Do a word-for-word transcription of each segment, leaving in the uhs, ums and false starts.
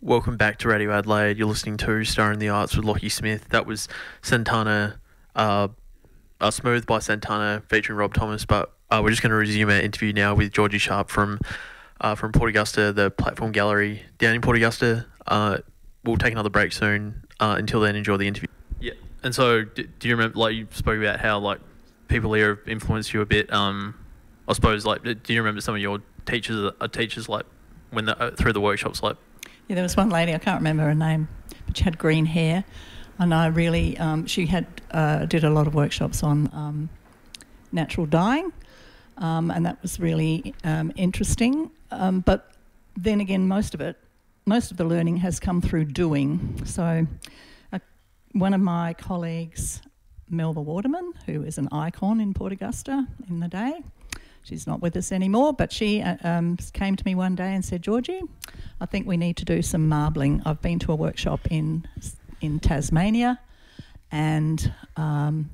Welcome back to Radio Adelaide. You're listening to Star in the Arts with Lockie Smith. That was Santana, uh, uh, Smooth by Santana featuring Rob Thomas, but uh, we're just going to resume our interview now with Georgie Sharp from uh, from Port Augusta, the Platform Gallery down in Port Augusta. Uh, we'll take another break soon. Uh, until then, enjoy the interview. Yeah, and so do, do you remember, like you spoke about how like people here have influenced you a bit? Um, I suppose, like, do you remember some of your teachers, uh, teachers like when the, uh, through the workshops, like? Yeah, there was one lady, I can't remember her name, but she had green hair, and I really, um, she had uh, did a lot of workshops on um, natural dyeing, um, and that was really um, interesting. Um, but then again, most of it, most of the learning has come through doing. So uh, one of my colleagues, Melba Waterman, who is an icon in Port Augusta in the day, she's not with us anymore, but she uh, um, came to me one day and said, Georgie, I think we need to do some marbling. I've been to a workshop in in Tasmania, and um,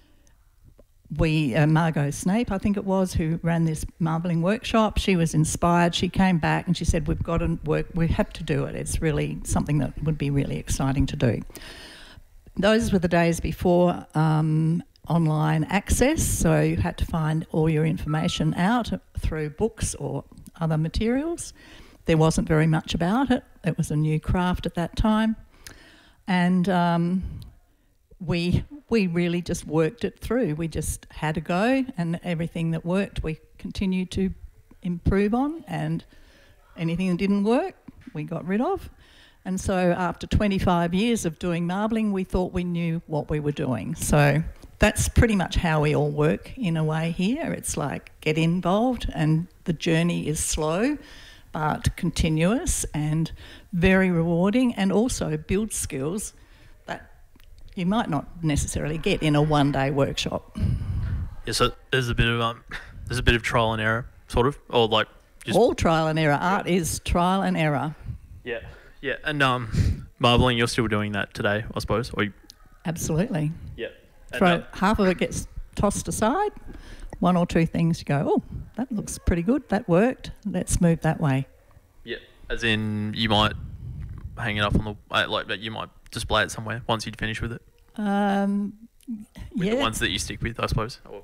we, uh, Margot Snape, I think it was, who ran this marbling workshop, she was inspired. She came back and she said, we've got to work, we have to do it. It's really something that would be really exciting to do. Those were the days before um, online access, so you had to find all your information out through books or other materials. There wasn't very much about it. It was a new craft at that time, and um, we we really just worked it through. We just had a go, and everything that worked we continued to improve on, and anything that didn't work we got rid of. And so after twenty-five years of doing marbling, we thought we knew what we were doing. So that's pretty much how we all work in a way here. It's like get involved, and the journey is slow but continuous and very rewarding, and also build skills that you might not necessarily get in a one-day workshop. Yeah, so there's a bit of um, there's a bit of trial and error, sort of, or like just all trial and error. Art is trial and error. Yeah, yeah, and um, marbling, you're still doing that today, I suppose, or you... Absolutely. Yeah. Throw, uh, half of it gets tossed aside. One or two things you go, oh, that looks pretty good. That worked. Let's move that way. Yeah, as in you might hang it up on the uh, like that. You might display it somewhere once you'd finish with it. Um, with yeah. the ones that you stick with, I suppose. Or...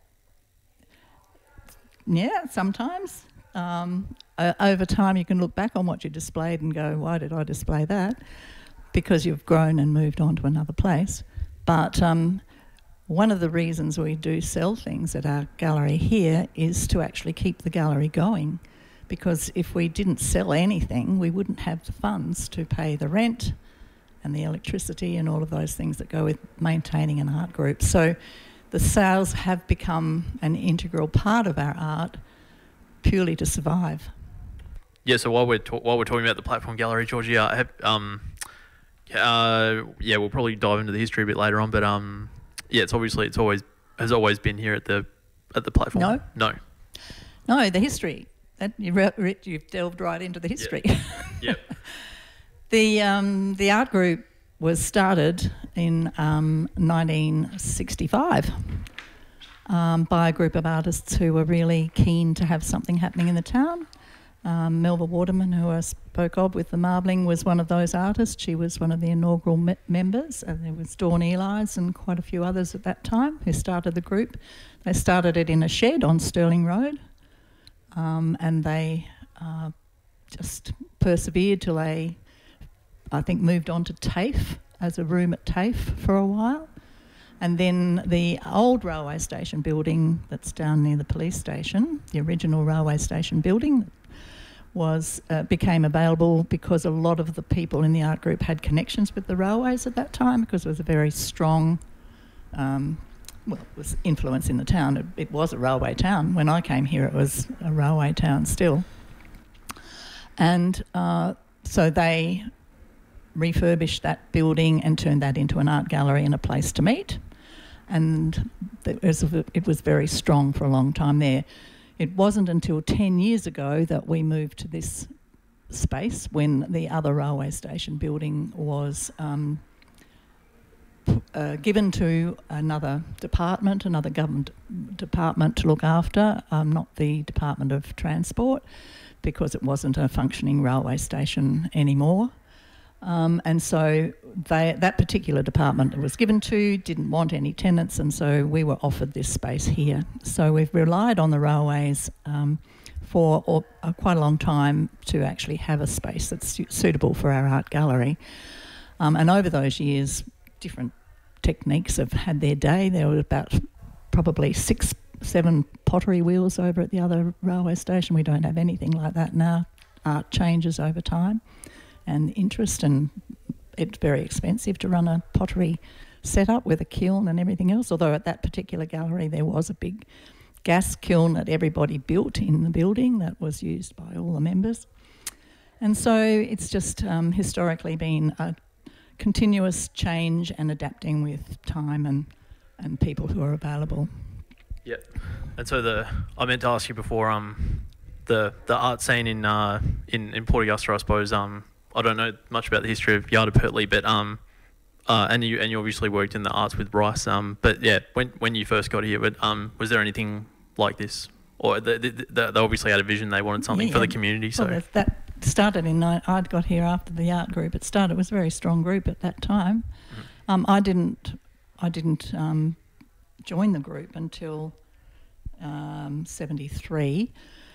Yeah, sometimes. Um, uh, over time, you can look back on what you displayed and go, why did I display that? Because you've grown and moved on to another place. But um, one of the reasons we do sell things at our gallery here is to actually keep the gallery going, because if we didn't sell anything, we wouldn't have the funds to pay the rent and the electricity and all of those things that go with maintaining an art group. So the sales have become an integral part of our art purely to survive. Yeah, so while we're, ta- while we're talking about the Platform Gallery, Georgie, I have, um, uh, yeah, we'll probably dive into the history a bit later on, but um, yeah, it's obviously it's always has always been here at the at the platform. No, no, no. The history that you re- you've delved right into the history. Yep. Yep. the um, the art group was started in um, nineteen sixty-five um, by a group of artists who were really keen to have something happening in the town. Um, Melba Waterman, who I spoke of with the marbling, was one of those artists. She was one of the inaugural me- members, and there was Dawn Eli's and quite a few others at that time who started the group. They started it in a shed on Stirling Road, um, and they uh, just persevered till they, I think, moved on to TAFE as a room at TAFE for a while. And then the old railway station building that's down near the police station, the original railway station building, was uh, became available because a lot of the people in the art group had connections with the railways at that time, because it was a very strong um, well, it was influence in the town. It, it was a railway town. When I came here, it was a railway town still. And uh, so they refurbished that building and turned that into an art gallery and a place to meet. And it was, it was very strong for a long time there. It wasn't until ten years ago that we moved to this space, when the other railway station building was um, uh, given to another department, another government department to look after, um, not the Department of Transport, because it wasn't a functioning railway station anymore. Um, and so they, that particular department it was given to didn't want any tenants, and so we were offered this space here. So we've relied on the railways um, for or, uh, quite a long time to actually have a space that's su- suitable for our art gallery. Um, and over those years, different techniques have had their day. There were about probably six, seven pottery wheels over at the other railway station. We don't have anything like that now. Art changes over time and interest, and it's very expensive to run a pottery setup with a kiln and everything else, although at that particular gallery there was a big gas kiln that everybody built in the building that was used by all the members. And so it's just um, historically been a continuous change and adapting with time and, and people who are available. Yeah. And so the I meant to ask you before, um, the the art scene in uh in, in Port Augusta, I suppose, um I don't know much about the history of Yardra Pertley, but um uh and you and you obviously worked in the arts with Rice, um but yeah, when when you first got here, but um was there anything like this? Or they, they, they obviously had a vision, they wanted something yeah. for the community. So well, that started in, I got here after the art group. It started, it was a very strong group at that time. Mm-hmm. Um, I didn't, I didn't um, join the group until um, seventy-three.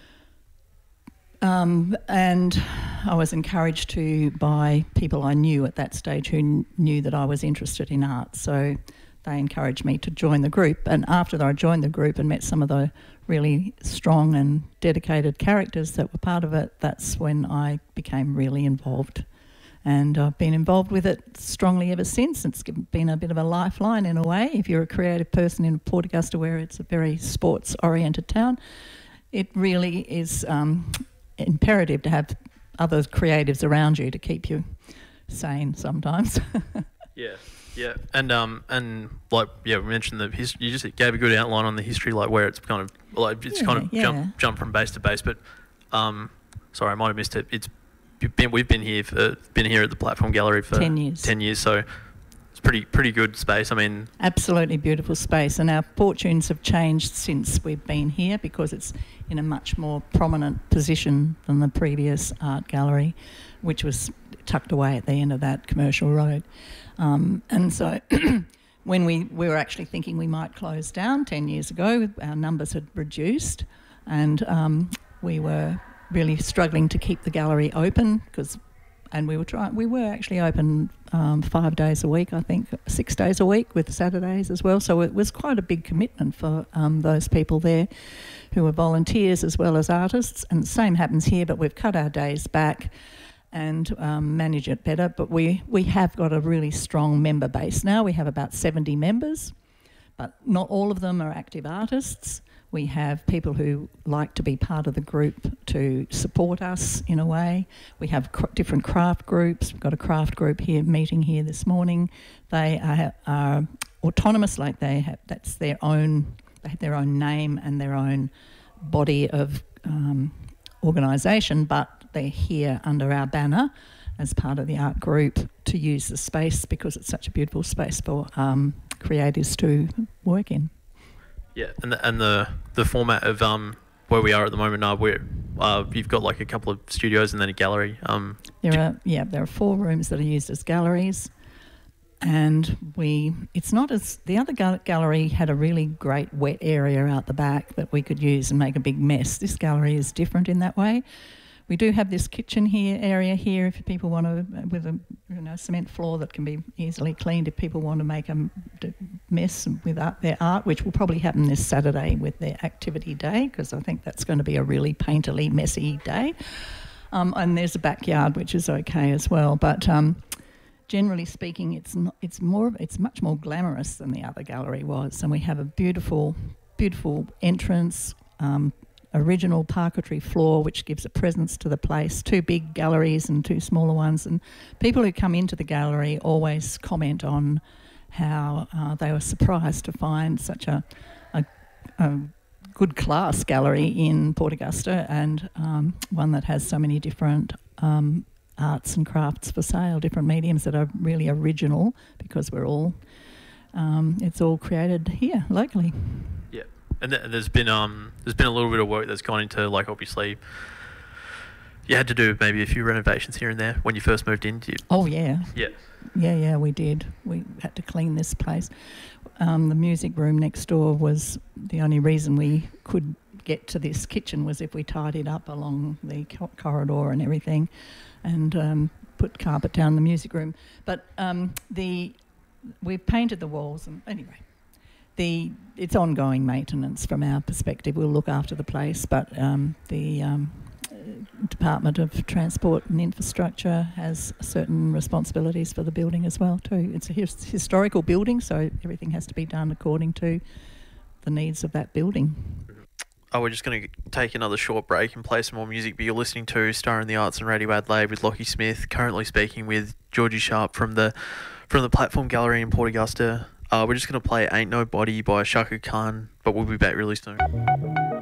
Um, and I was encouraged to by people I knew at that stage who kn- knew that I was interested in art. So they encouraged me to join the group. And after I joined the group and met some of the really strong and dedicated characters that were part of it, that's when I became really involved. And I've been involved with it strongly ever since. It's been a bit of a lifeline in a way. If you're a creative person in Port Augusta, where it's a very sports-oriented town, it really is um, imperative to have other creatives around you to keep you sane sometimes. Yeah. Yeah, and um and like yeah, we mentioned the his, you just gave a good outline on the history, like where it's kind of like it's yeah, kind of yeah. jump jump from base to base. But um, sorry, I might have missed it. It's been, we've been here for been here at the Platform Gallery for ten years. Ten years, so it's pretty pretty good space. I mean, absolutely beautiful space, and our fortunes have changed since we've been here because it's in a much more prominent position than the previous art gallery, which was tucked away at the end of that commercial road. Um, and so when we, we were actually thinking we might close down ten years ago, our numbers had reduced, and um, we were really struggling to keep the gallery open because, and we were trying, we were actually open um, five days a week, I think, six days a week with Saturdays as well. So it was quite a big commitment for um, those people there who were volunteers as well as artists. And the same happens here, but we've cut our days back and um, manage it better. But we, we have got a really strong member base now. We have about seventy members, but not all of them are active artists. We have people who like to be part of the group to support us in a way. We have cr- different craft groups. We've got a craft group here meeting here this morning. They are, are autonomous, like they have, that's their own, they have their own name and their own body of um, organisation, but they're here under our banner as part of the art group to use the space because it's such a beautiful space for um, creators to work in. Yeah, and the, and the the format of um where we are at the moment now, where uh, you've got like a couple of studios and then a gallery. Um, there are yeah, there are four rooms that are used as galleries, and we it's not as the other gal- gallery had a really great wet area out the back that we could use and make a big mess. This gallery is different in that way. We do have this kitchen here area here if people want to, with a you know cement floor that can be easily cleaned if people want to make a mess with art, their art, which will probably happen this Saturday with their activity day because I think that's going to be a really painterly, messy day. Um, and there's a backyard which is okay as well, but um, generally speaking, it's not, it's more it's much more glamorous than the other gallery was, and we have a beautiful, beautiful entrance. Um, original parquetry floor which gives a presence to the place, two big galleries and two smaller ones, and people who come into the gallery always comment on how uh, they were surprised to find such a, a, a good class gallery in Port Augusta and um, one that has so many different um, arts and crafts for sale, different mediums that are really original because we're all um, it's all created here locally. And th- there's been um there's been a little bit of work that's gone into like obviously You had to do maybe a few renovations here and there when you first moved in, did you? Oh, yeah. Yeah. Yeah, yeah, we did. We had to clean this place. Um, the music room next door was the only reason we could get to this kitchen was if we tidied up along the co- corridor and everything and um, put carpet down the music room. But um, the we've painted the walls and anyway, the it's ongoing maintenance from our perspective. We'll look after the place, but um, the um, Department of Transport and Infrastructure has certain responsibilities for the building as well too. It's a his- historical building, so everything has to be done according to the needs of that building. Oh, we're just going to take another short break and play some more music, but you're listening to Star in the Arts on Radio Adelaide with Lockie Smith, currently speaking with Georgie Sharp from the from the Platform Gallery in Port Augusta. Uh, we're just going to play Ain't Nobody by Shaka Khan, but we'll be back really soon.